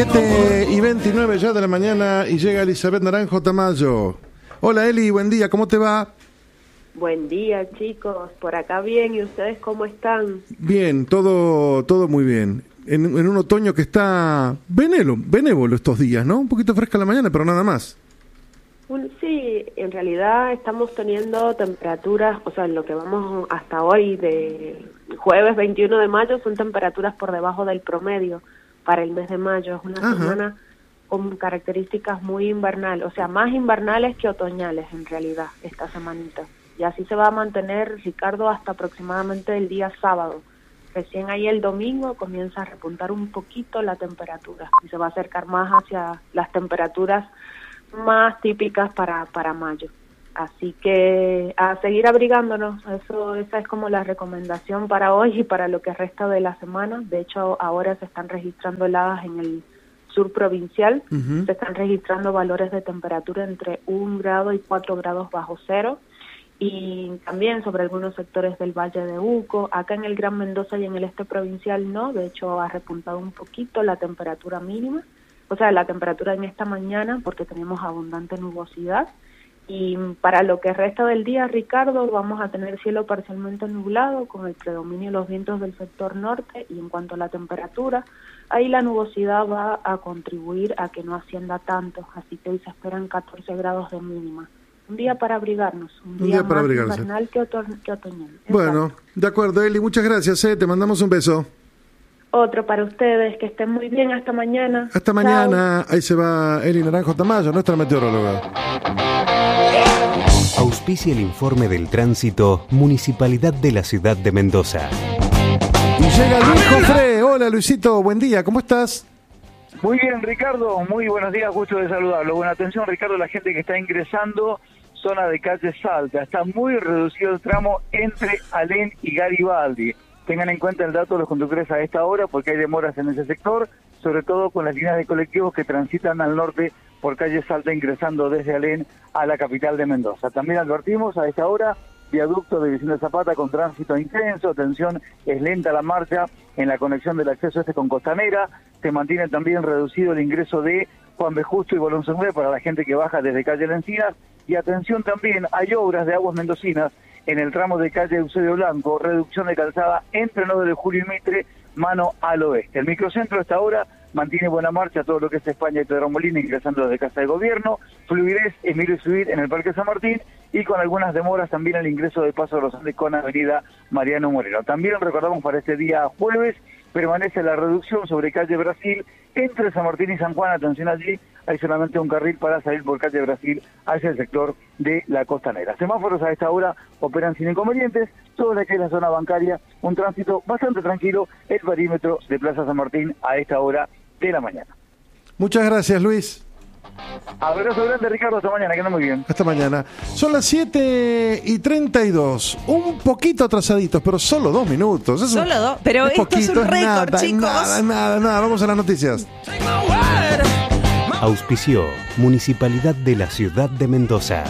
7:29 ya de la mañana y llega Elizabeth Naranjo Tamayo. Hola Eli, buen día, ¿cómo te va? Buen día, chicos, por acá bien, ¿y ustedes cómo están? Bien, todo muy bien. En un otoño que está benévolo estos días, ¿no? Un poquito fresca la mañana, pero nada más. Sí, en realidad estamos teniendo temperaturas, o sea, en lo que vamos hasta hoy, de jueves 21 de mayo, son temperaturas por debajo del promedio para el mes de mayo. Es una semana con características muy invernales, o sea, más invernales que otoñales en realidad, esta semanita. Y así se va a mantener, Ricardo, hasta aproximadamente el día sábado. Recién ahí el domingo comienza a repuntar un poquito la temperatura y se va a acercar más hacia las temperaturas más típicas para mayo. Así que a seguir abrigándonos, esa es como la recomendación para hoy y para lo que resta de la semana. De hecho, ahora se están registrando heladas en el sur provincial, se están registrando valores de temperatura entre 1 grado y 4 grados bajo cero, y también sobre algunos sectores del Valle de Uco. Acá en el Gran Mendoza y en el este provincial no, de hecho ha repuntado un poquito la temperatura mínima, o sea, la temperatura en esta mañana, porque tenemos abundante nubosidad. Y para lo que resta del día, Ricardo, vamos a tener cielo parcialmente nublado con el predominio de los vientos del sector norte, y en cuanto a la temperatura, ahí la nubosidad va a contribuir a que no ascienda tanto, así que hoy se esperan 14 grados de mínima. Un día para abrigarnos, un día para más invernal que otoñal. Bueno, de acuerdo, Eli, muchas gracias, te mandamos un beso. Otro para ustedes, que estén muy bien, hasta mañana. Hasta mañana. Ahí se va Eli Naranjo Tamayo, nuestra meteoróloga. Auspicia el informe del tránsito Municipalidad de la Ciudad de Mendoza. Y llega Luis Jofré. Hola Luisito, buen día, ¿cómo estás? Muy bien, Ricardo, muy buenos días, gusto de saludarlo. Buena atención, Ricardo, la gente que está ingresando, zona de calle Salta, está muy reducido el tramo entre Alén y Garibaldi. Tengan en cuenta el dato de los conductores a esta hora, porque hay demoras en ese sector, sobre todo con las líneas de colectivos que transitan al norte por calle Salta, ingresando desde Alén a la capital de Mendoza. También advertimos a esta hora, viaducto de Vicente Zapata con tránsito intenso, atención, es lenta la marcha en la conexión del acceso este con Costanera, se mantiene también reducido el ingreso de Juan B. Justo y Bolón Segura para la gente que baja desde calle Lencinas, y atención también, hay obras de Aguas Mendocinas en el tramo de calle Eusebio Blanco, reducción de calzada entre 9 de Julio y Mitre, mano al oeste. El microcentro hasta ahora mantiene buena marcha todo lo que es España y Pedro Molina ingresando desde Casa de Gobierno, fluidez, Emilio Fluid en el Parque San Martín, y con algunas demoras también el ingreso de Paso de los Andes con Avenida Mariano Moreno. También recordamos para este día jueves, permanece la reducción sobre calle Brasil entre San Martín y San Juan, atención allí, hay solamente un carril para salir por calle Brasil hacia el sector de la Costanera. Semáforos a esta hora operan sin inconvenientes, todo lo que es la zona bancaria, un tránsito bastante tranquilo, el perímetro de Plaza San Martín a esta hora de la mañana. Muchas gracias, Luis. Abrazo grande, Ricardo, hasta mañana, que anda muy bien. Hasta mañana. Son las 7:32, un poquito atrasaditos, pero solo 2 minutos. Solo 2, pero esto poquito, es un récord, chicos. Nada, vamos a las noticias. Auspició Municipalidad de la Ciudad de Mendoza.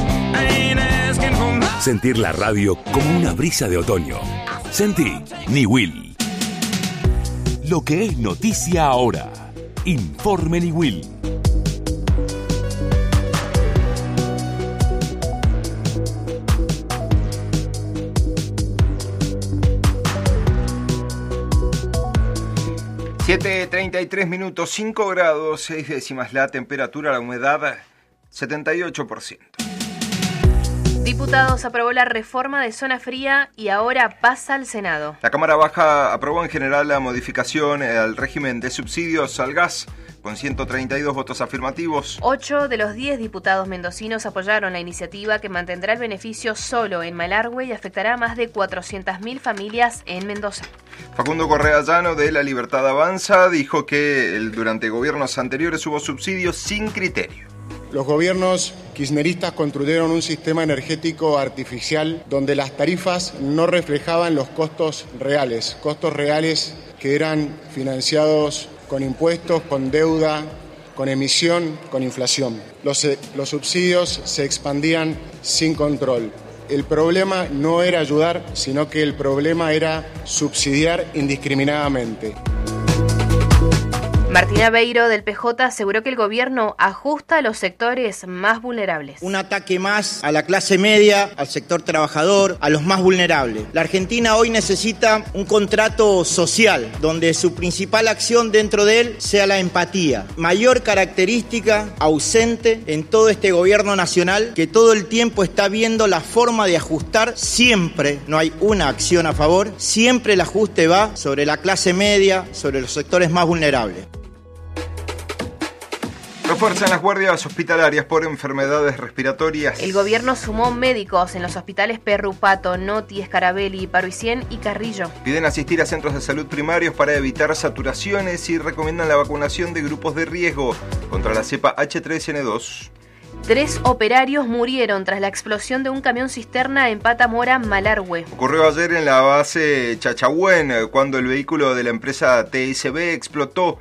Sentir la radio como una brisa de otoño. Sentí Niwil. Lo que es noticia ahora. Informe Niwil. (7:33), 5 grados, 6 décimas la temperatura, la humedad 78%. Diputados aprobó la reforma de zona fría y ahora pasa al Senado. La Cámara Baja aprobó en general la modificación al régimen de subsidios al gas, con 132 votos afirmativos. 8 de los 10 diputados mendocinos apoyaron la iniciativa, que mantendrá el beneficio solo en Malargüe y afectará a más de 400.000 familias en Mendoza. Facundo Correa Llano, de La Libertad Avanza, dijo que durante gobiernos anteriores hubo subsidios sin criterio. Los gobiernos kirchneristas construyeron un sistema energético artificial donde las tarifas no reflejaban los costos reales que eran financiados con impuestos, con deuda, con emisión, con inflación. Los subsidios se expandían sin control. El problema no era ayudar, sino que el problema era subsidiar indiscriminadamente. Martín Beiro del PJ aseguró que el gobierno ajusta a los sectores más vulnerables. Un ataque más a la clase media, al sector trabajador, a los más vulnerables. La Argentina hoy necesita un contrato social donde su principal acción dentro de él sea la empatía. Mayor característica ausente en todo este gobierno nacional que todo el tiempo está viendo la forma de ajustar siempre. No hay una acción a favor, siempre el ajuste va sobre la clase media, sobre los sectores más vulnerables. Refuerzan las guardias hospitalarias por enfermedades respiratorias. El gobierno sumó médicos en los hospitales Perrupato, Noti, Scarabelli, Paruicien y Carrillo. Piden asistir a centros de salud primarios para evitar saturaciones y recomiendan la vacunación de grupos de riesgo contra la cepa H3N2. 3 operarios murieron tras la explosión de un camión cisterna en Patamora, Malargüe. Ocurrió ayer en la base Chachahuén, cuando el vehículo de la empresa TSB explotó